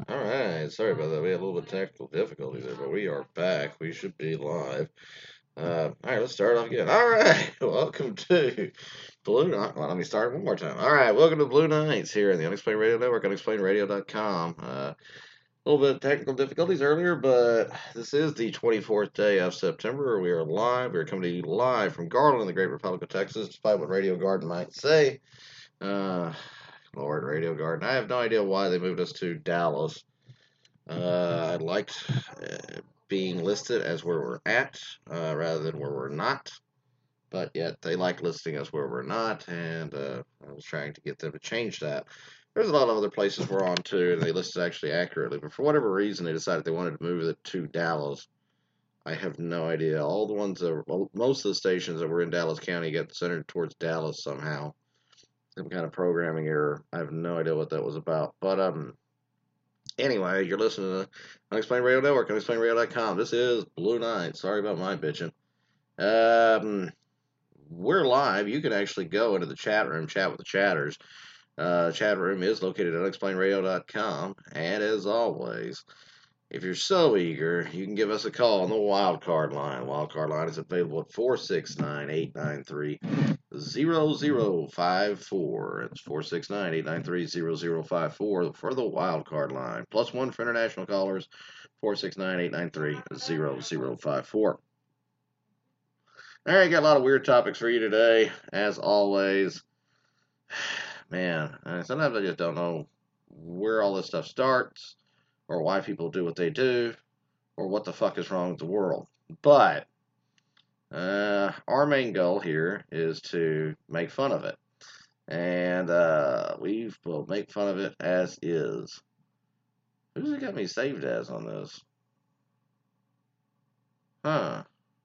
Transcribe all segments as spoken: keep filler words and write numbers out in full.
Alright, sorry about that. We had a little bit of technical difficulty there, but we are back. We should be live. Uh, alright, let's start off again. Alright, welcome to Blue Night. Well, let me start one more time. Alright, welcome to Blue Nights here in the Unexplained Radio Network, unexplained radio dot com. Uh, a little bit of technical difficulties earlier, but this is the twenty-fourth day of September. We are live. We are coming to you live from Garland, the great Republic of Texas, despite what Radio Garden might say. Uh, Lord, Radio Garden. I have no idea why they moved us to Dallas. Uh, I liked uh, being listed as where we're at uh, rather than where we're not. But yet they like listing us where we're not, and uh, I was trying to get them to change that. There's a lot of other places we're on too, and they listed actually accurately. But for whatever reason, they decided they wanted to move it to Dallas. I have no idea. All the ones that were, well, most of the stations that were in Dallas County got centered towards Dallas somehow. Some kind of programming error. I have no idea what that was about. But um, anyway, you're listening to Unexplained Radio Network, unexplained radio dot com. This is Blue Night. Sorry about my bitching. Um, we're live. You can actually go into the chat room, chat with the chatters. Uh, chat room is located at unexplained radio dot com. And as always, if you're so eager, you can give us a call on the wildcard line. Wildcard line is available at four six nine, eight nine three, zero zero five four. It's four six nine, eight nine three, zero zero five four for the wildcard line. Plus one for international callers, four six nine, eight nine three, zero zero five four. All right, got a lot of weird topics for you today, as always. Man, sometimes I just don't know where all this stuff starts, or why people do what they do, or what the fuck is wrong with the world. But uh, our main goal here is to make fun of it. And uh, we will make fun of it as is. Who's it got me saved as on this? Huh.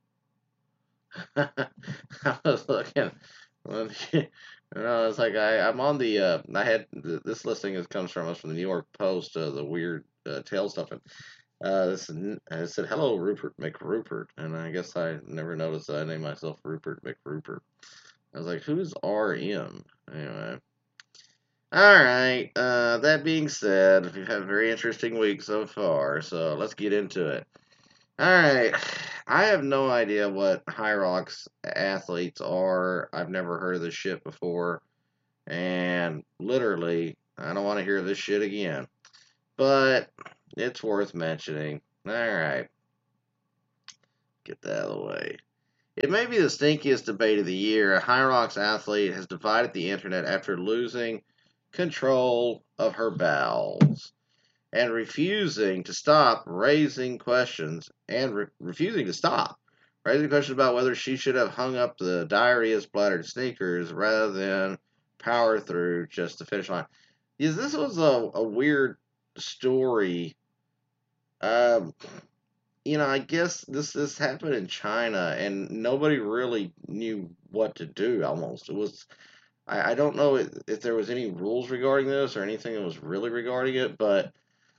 I was looking. You know, it's like I, I'm on the. Uh, I had this listing is, comes from us from the New York Post. Uh, the weird uh, tail stuff, and uh, this it said, "Hello, Rupert McRupert," and I guess I never noticed that I named myself Rupert McRupert. I was like, "Who's R M?" Anyway. All right. Uh, that being said, we've had a very interesting week so far, so let's get into it. All right. I have no idea what Hyrox athletes are. I've never heard of this shit before. And literally, I don't want to hear this shit again. But it's worth mentioning. All right. Get that out of the way. It may be the stinkiest debate of the year. A Hyrox athlete has divided the internet after losing control of her bowels and refusing to stop raising questions and re- refusing to stop raising questions about whether she should have hung up the diarrhea splattered sneakers rather than power through just the finish line. Yes, this was a, a weird story. Um, you know, I guess this this happened in China, and nobody really knew what to do. Almost, it was. I, I don't know if, if there was any rules regarding this or anything that was really regarding it, but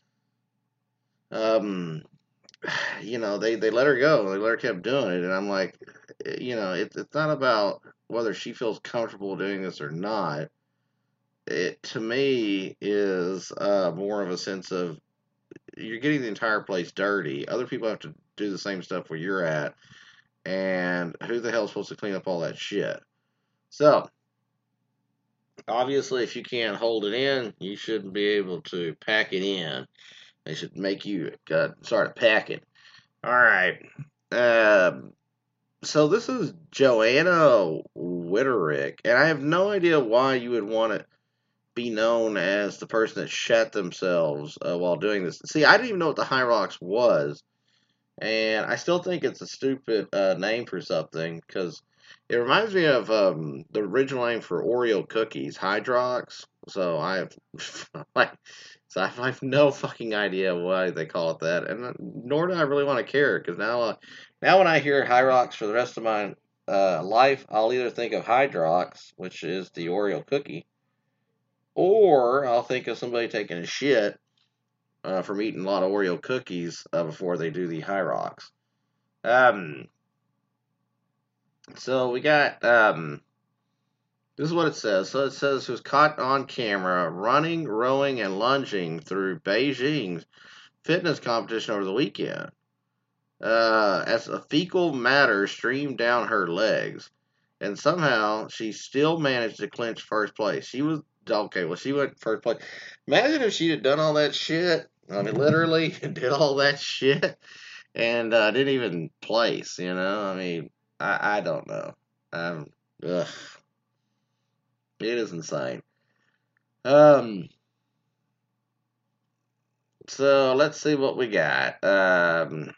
um, you know, they, they let her go. They let her keep doing it. And I'm like, you know, it, it's not about whether she feels comfortable doing this or not. It, to me, is uh, more of a sense of you're getting the entire place dirty. Other people have to do the same stuff where you're at. And who the hell is supposed to clean up all that shit? So, obviously, if you can't hold it in, you shouldn't be able to pack it in. They should make you uh, start packing. All right. Um, So this is Joanna Witterick, and I have no idea why you would want to be known as the person that shat themselves uh, while doing this. See, I didn't even know what the Hyrox was, and I still think it's a stupid uh, name for something because it reminds me of um, the original name for Oreo cookies, Hydrox. So I have like, so I have no fucking idea why they call it that, and nor do I really want to care because now, uh, now when I hear Hyrox for the rest of my uh, life, I'll either think of Hydrox, which is the Oreo cookie, or I'll think of somebody taking a shit uh, from eating a lot of Oreo cookies uh, before they do the Hyrox. Um, so we got um, This is what it says. So it says he was caught on camera running, rowing, and lunging through Beijing's fitness competition over the weekend. Uh, as a fecal matter streamed down her legs, and somehow she still managed to clinch first place. She was okay. Well, she went first place. Imagine if she had done all that shit. I mean, literally did all that shit and uh, didn't even place. You know, I mean, I I don't know. Um, ugh, it is insane. Um, so let's see what we got. Um,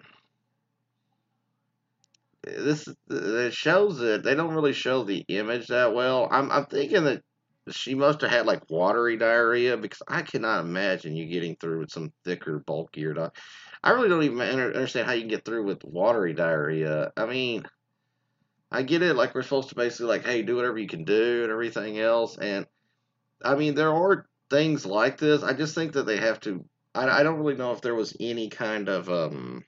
this it shows it. They don't really show the image that well. I'm I'm thinking that she must have had like watery diarrhea because I cannot imagine you getting through with some thicker, bulkier. Di- I really don't even understand how you can get through with watery diarrhea. I mean, I get it. Like we're supposed to basically like, hey, do whatever you can do and everything else. And I mean, there are things like this. I just think that they have to. I, I don't really know if there was any kind of um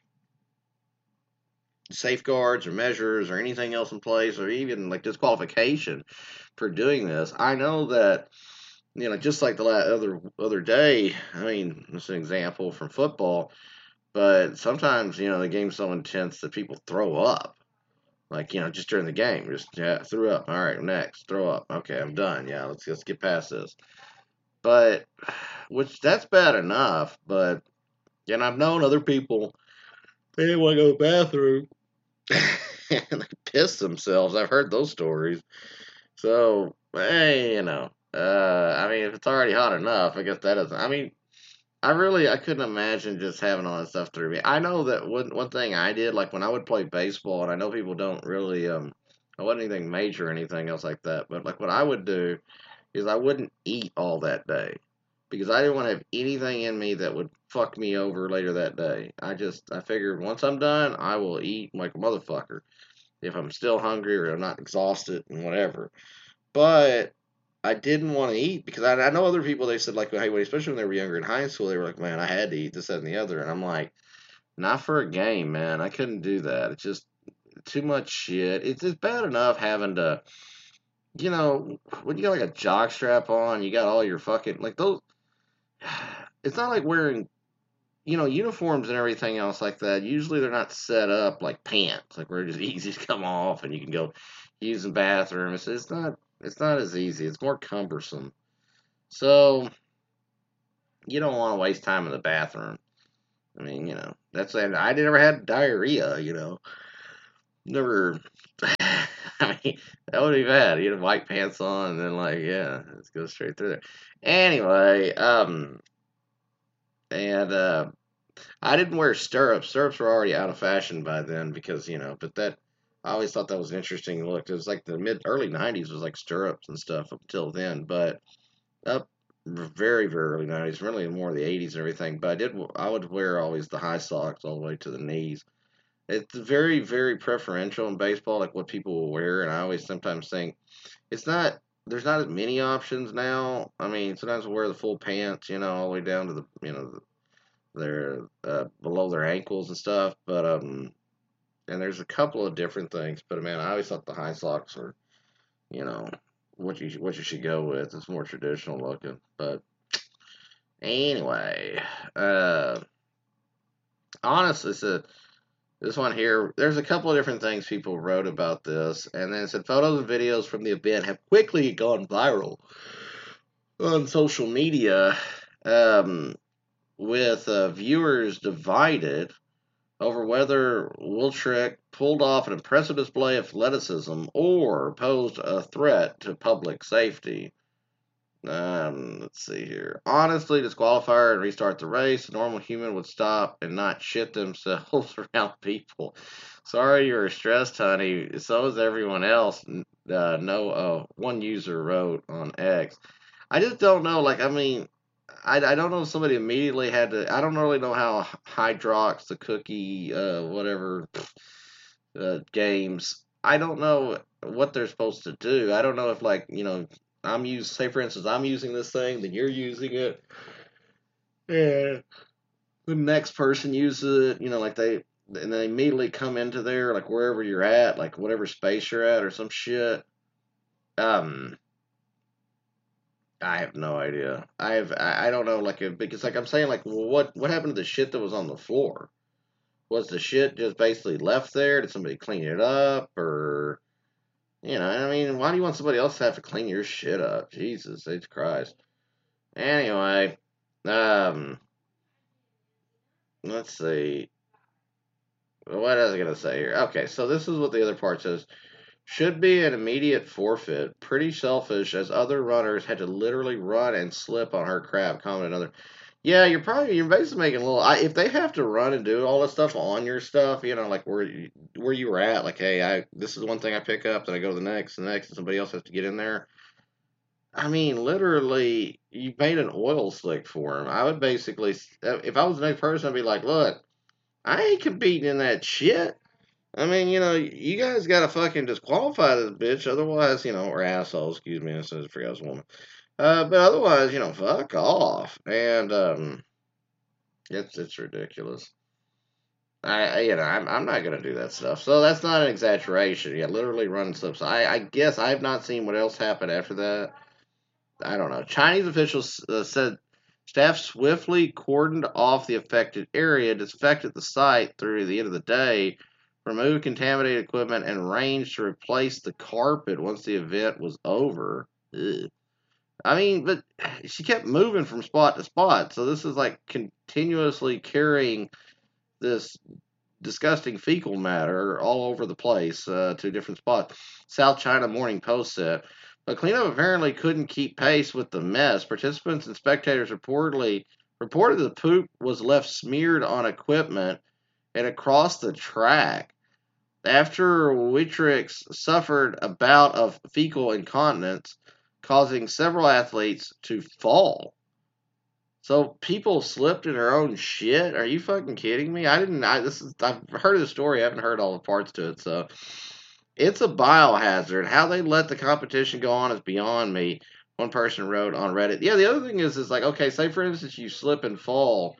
safeguards or measures or anything else in place or even like disqualification for doing this. I know that you know just like the other other day. I mean, it's an example from football, but sometimes you know the game's so intense that people throw up. Like you know, just during the game, just yeah, threw up. All right, next, throw up. Okay, I'm done. Yeah, let's let's get past this. But which that's bad enough. But and I've known other people they didn't want to go to the bathroom and they piss themselves. I've heard those stories. So, hey, you know, uh, I mean, if it's already hot enough, I guess that isn't. I mean, I really, I couldn't imagine just having all that stuff through me. I know that one one thing I did, like when I would play baseball, and I know people don't really, um, I wasn't anything major or anything else like that, but like what I would do is I wouldn't eat all that day because I didn't want to have anything in me that would fuck me over later that day. I just, I figured once I'm done, I will eat like a motherfucker if I'm still hungry or I'm not exhausted and whatever. But I didn't want to eat because I, I know other people. They said like, hey, when, especially when they were younger in high school, they were like, man, I had to eat this, that, and the other, and I'm like, not for a game, man. I couldn't do that. It's just too much shit. It's it's bad enough having to, you know, when you got like a jock strap on, you got all your fucking like those. It's not like wearing you know, uniforms and everything else like that, usually they're not set up like pants, like where it's just easy to come off and you can go use the bathroom. It's, it's not it's not as easy. It's more cumbersome. So you don't want to waste time in the bathroom. I mean, you know, that's and I never had diarrhea. You know, never. I mean, that would be bad. You had white pants on and then like, yeah, let's go straight through there. Anyway, um, and uh, I didn't wear stirrups. Stirrups were already out of fashion by then because, you know, but that I always thought that was an interesting look. It was like the mid early nineties was like stirrups and stuff up until then, but up very very early nineties, really more of the eighties and everything. But I did I would wear always the high socks all the way to the knees. It's very very preferential in baseball, like what people will wear, and I always sometimes think it's not. There's not as many options now. I mean, sometimes we'll wear the full pants, you know, all the way down to the, you know, their uh, below their ankles and stuff. But um, and there's a couple of different things. But man, I always thought the high socks are, you know, what you what you should go with. It's more traditional looking. But anyway, uh, honestly, so this one here, there's a couple of different things people wrote about this, and then it said photos and videos from the event have quickly gone viral on social media, um, with uh, viewers divided over whether Wilczek pulled off an impressive display of athleticism or posed a threat to public safety. Um, let's see here. Honestly, disqualify her and restart the race. A normal human would stop and not shit themselves around people. Sorry you were stressed, honey. So is everyone else. Uh, no, uh, one user wrote on X. I just don't know. Like, I mean, I, I don't know if somebody immediately had to. I don't really know how Hydrox, the cookie, uh, whatever, uh, games. I don't know what they're supposed to do. I don't know if, like, you know, I'm using, say, for instance, I'm using this thing, then you're using it, and the next person uses it, you know, like they, and they immediately come into there, like wherever you're at, like whatever space you're at or some shit. Um, I have no idea. I've I, I don't know like if, because like I'm saying like well, what what happened to the shit that was on the floor? Was the shit just basically left there? Did somebody clean it up or you know? I mean, why do you want somebody else to have to clean your shit up? Jesus H Christ. Anyway, um, let's see. What was I gonna say here? Okay, so this is what the other part says. Should be an immediate forfeit. Pretty selfish, as other runners had to literally run and slip on her crab. Comment another. Yeah, you're probably you're basically making a little. I, if they have to run and do all this stuff on your stuff, you know, like where you, where you were at, like, hey, I this is one thing I pick up, then I go to the next, the next, and somebody else has to get in there. I mean, literally, you made an oil slick for him. I would basically, if I was the next person, I'd be like, look, I ain't competing in that shit. I mean, you know, you guys got to fucking disqualify this bitch, otherwise, you know, or asshole, excuse me, I said I forgot it was a woman. Uh, but otherwise, you know, fuck off. And um, it's it's ridiculous. I, I you know I'm I'm not gonna do that stuff. So that's not an exaggeration. Yeah, literally running slips. I I guess I've not seen what else happened after that. I don't know. Chinese officials uh, said staff swiftly cordoned off the affected area, disinfected the site through the end of the day, removed contaminated equipment, and arranged to replace the carpet once the event was over. Ugh. I mean, but she kept moving from spot to spot, so this is like continuously carrying this disgusting fecal matter all over the place uh, to different spots. South China Morning Post said. The cleanup apparently couldn't keep pace with the mess. Participants and spectators reportedly reported the poop was left smeared on equipment and across the track. After Witrix suffered a bout of fecal incontinence, causing several athletes to fall. So people slipped in their own shit? Are you fucking kidding me? I didn't. I, this is. I've heard of the story. I haven't heard all the parts to it. So it's a biohazard. How they let the competition go on is beyond me. One person wrote on Reddit. Yeah, the other thing is, is like, okay, say for instance you slip and fall,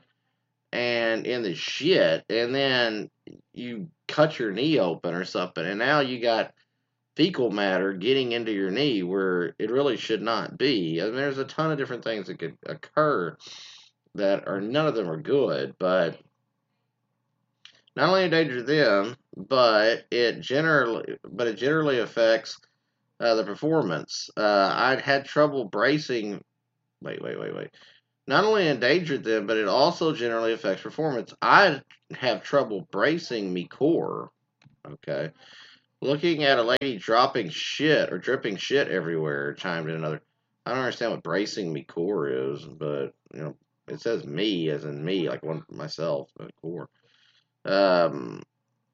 and in the shit, and then you cut your knee open or something, and now you got fecal matter getting into your knee where it really should not be. I mean, there's a ton of different things that could occur that are none of them are good, but not only endanger them, but it generally, but it generally affects uh, the performance. Uh, I'd had trouble bracing. Wait, wait, wait, wait. Not only endangered them, but it also generally affects performance. I have trouble bracing me core. Okay. Looking at a lady dropping shit or dripping shit everywhere, chimed in another. I don't understand what bracing me core is, but you know, it says me as in me, like one myself, but core. Um,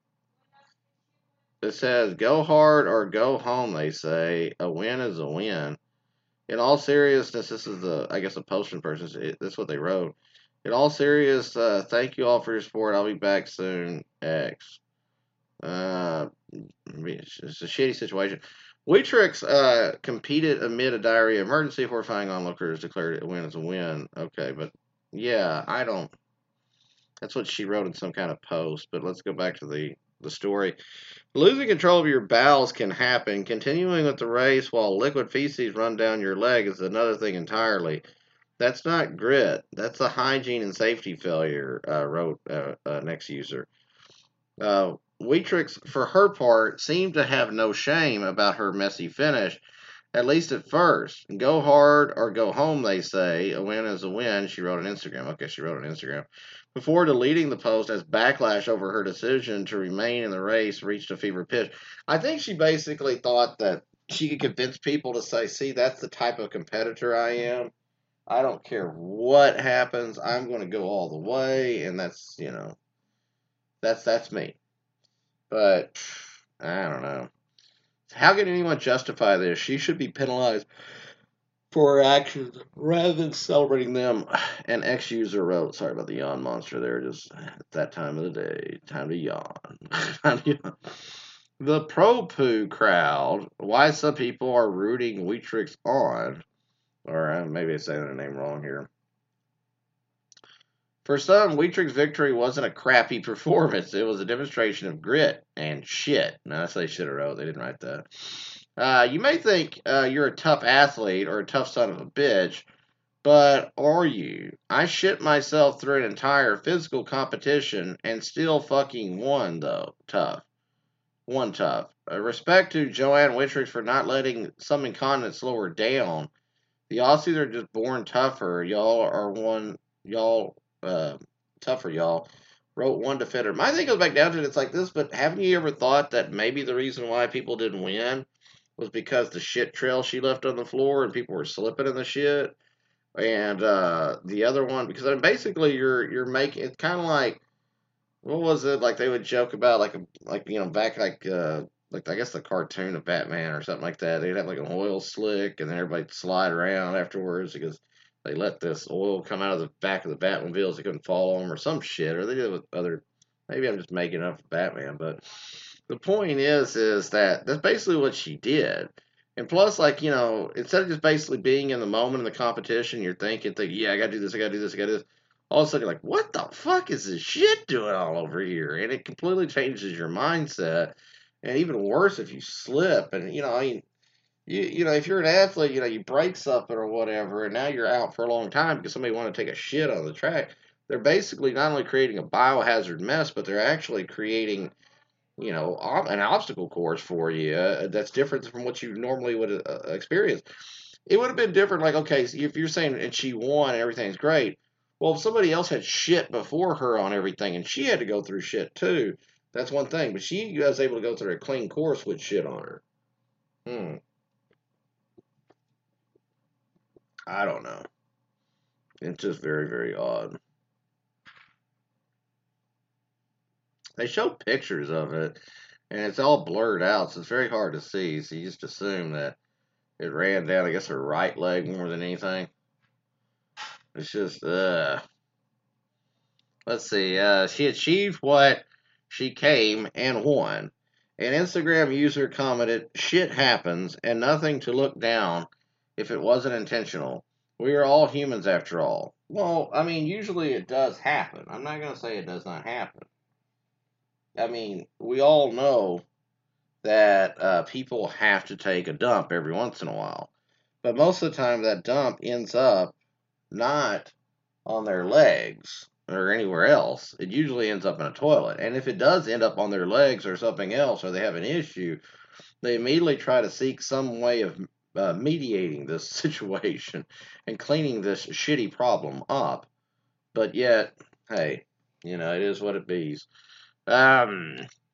it says go hard or go home. They say a win is a win. In all seriousness, this is the I guess a posting person. It, this is what they wrote. In all serious, uh, thank you all for your support. I'll be back soon. X. Uh, it's a shitty situation. Weetrix uh, competed amid a diarrhea emergency. Horrifying onlookers declared a win as a win. Okay, but yeah, I don't. That's what she wrote in some kind of post. But let's go back to the the story. Losing control of your bowels can happen. Continuing with the race while liquid feces run down your leg is another thing entirely. That's not grit. That's a hygiene and safety failure, uh, wrote uh, uh, next user. Uh, Weetrix, for her part, seemed to have no shame about her messy finish, at least at first. Go hard or go home, they say. A win is a win, she wrote on Instagram. Okay, she wrote on Instagram. Before deleting the post as backlash over her decision to remain in the race reached a fever pitch. I think she basically thought that she could convince people to say, see, that's the type of competitor I am. I don't care what happens. I'm going to go all the way, and that's, you know, that's that's me. But I don't know. How can anyone justify this? She should be penalized for her actions rather than celebrating them. An ex-user wrote, sorry about the yawn monster there, just at that time of the day. Time to yawn. Time to yawn. The pro-poo crowd, why some people are rooting Weetrix on, or uh, maybe I'm saying their name wrong here. For some, Weetrix's victory wasn't a crappy performance. It was a demonstration of grit and shit. Now, that's what they should have wrote. They didn't write that. Uh, you may think uh, you're a tough athlete or a tough son of a bitch, but are you? I shit myself through an entire physical competition and still fucking won, though. Tough. One tough. Uh, respect to Joanne Wittrich for not letting some incontinence slow her down. The Aussies are just born tougher. Y'all are one. Y'all uh, tougher. Y'all wrote one defender. My thing goes back down to it. It's like this. But haven't you ever thought that maybe the reason why people didn't win was because the shit trail she left on the floor and people were slipping in the shit? And uh, the other one, because I mean, basically you're you're making it's kind of like what was it like they would joke about like a like you know back like uh like I guess the cartoon of Batman or something like that. They'd have like an oil slick and then everybody'd slide around afterwards because they let this oil come out of the back of the Batmobiles. They couldn't follow them or some shit, or they did it with other. Maybe I'm just making up for Batman, but the point is is that that's basically what she did. And plus, like, you know, instead of just basically being in the moment in the competition, you're thinking, thinking, yeah, I gotta do this, I gotta do this, I gotta do this. All of a sudden, you're like, what the fuck is this shit doing all over here? And it completely changes your mindset. And even worse if you slip. And, you know, I mean, you, you know, if you're an athlete, you know, you break something or whatever, and now you're out for a long time because somebody wanted to take a shit on the track. They're basically not only creating a biohazard mess, but they're actually creating you know, an obstacle course for you uh, that's different from what you normally would uh, experience. It would have been different, like, okay, so if you're saying and she won and everything's great, well, if somebody else had shit before her on everything and she had to go through shit too, that's one thing. But she was able to go through a clean course with shit on her. Hmm. I don't know. It's just very, very odd. They show pictures of it, and it's all blurred out, so it's very hard to see. So you just assume that it ran down, I guess, her right leg more than anything. It's just, uh, let's see. Uh, she achieved what she came and won. An Instagram user commented, shit happens and nothing to look down if it wasn't intentional. We are all humans after all. Well, I mean, usually it does happen. I'm not going to say it does not happen. I mean, we all know that uh, people have to take a dump every once in a while. But most of the time, that dump ends up not on their legs or anywhere else. It usually ends up in a toilet. And if it does end up on their legs or something else, or they have an issue, they immediately try to seek some way of uh, mediating this situation and cleaning this shitty problem up. But yet, hey, you know, it is what it be. Um,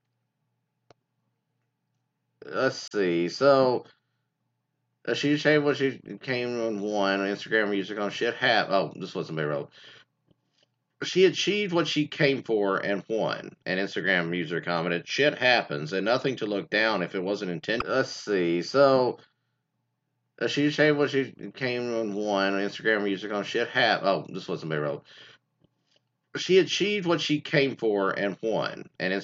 let's see. So, uh, she changed what she came and won on Instagram music on shit hat. Oh, this wasn't very wrote. She achieved what she came for and won. An Instagram user commented, shit happens and nothing to look down if it wasn't intended. Let's see. So, uh, she achieved what she came and won on Instagram music on shit hat. Oh, this wasn't very wrote. She achieved what she came for and won. An